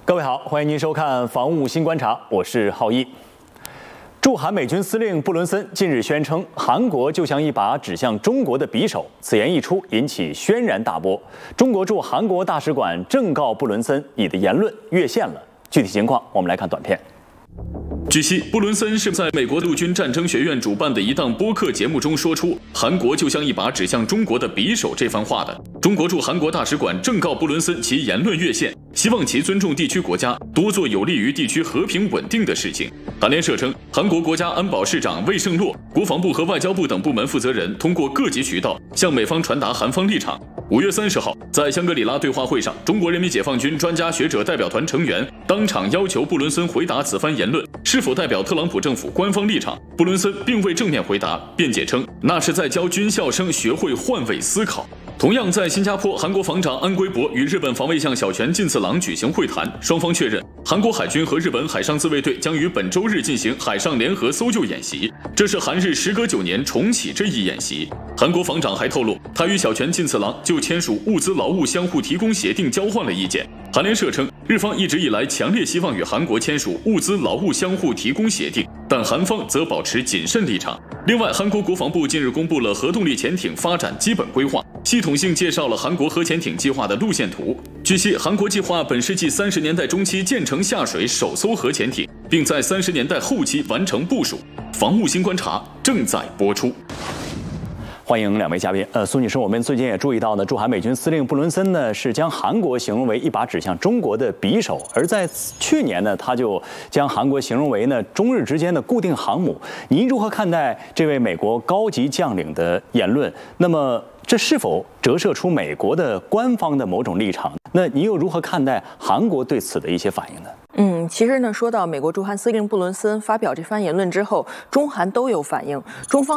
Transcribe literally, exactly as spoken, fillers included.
各位好，欢迎您收看《防务新观察》，我是浩一。驻韩美军司令布伦森近日宣称，韩国就像一把指向中国的匕首。此言一出，引起轩然大波。中国驻韩国大使馆正告布伦森，你的言论越线了。具体情况，我们来看短片。 据悉，布伦森是在美国陆军战争学院主办的一档播客节目中说出“韩国就像一把指向中国的匕首”这番话的。中国驻韩国大使馆正告布伦森其言论越线，希望其尊重地区国家，多做有利于地区和平稳定的事情。韩联社称，韩国国家安保市长魏胜洛、国防部和外交部等部门负责人通过各级渠道向美方传达韩方立场。 五月三十号，在香格里拉对话会上，中国人民解放军专家学者代表团成员当场要求布伦森回答此番言论是否代表特朗普政府官方立场。布伦森并未正面回答，辩解称那是在教军校生学会换位思考。 同样在新加坡，韩国防长安圭博与日本防卫相小泉进次郎举行会谈，双方确认韩国海军和日本海上自卫队将于本周日进行海上联合搜救演习，这是韩日时隔九年重启这一演习。韩国防长还透露，他与小泉进次郎就签署物资劳务相互提供协定交换了意见。韩联社称，日方一直以来强烈希望与韩国签署物资劳务相互提供协定，但韩方则保持谨慎立场。另外，韩国国防部近日公布了核动力潜艇发展基本规划。 系统性介绍了韩国核潜艇计划的路线图。据悉，韩国计划本世纪三十年代中期建成下水首艘核潜艇，并在三十年代后期完成部署。防务新观察正在播出。 欢迎两位嘉宾。呃，苏女士，我们最近也注意到呢，驻韩美军司令布伦森呢是将韩国形容为一把指向中国的匕首，而在去年呢，他就将韩国形容为呢中日之间的固定航母。您如何看待这位美国高级将领的言论？那么这是否折射出美国的官方的某种立场？那您又如何看待韩国对此的一些反应呢？ 嗯，其实呢，说到美国驻韩司令布伦森发表这番言论之后，中韩都有反应，中方。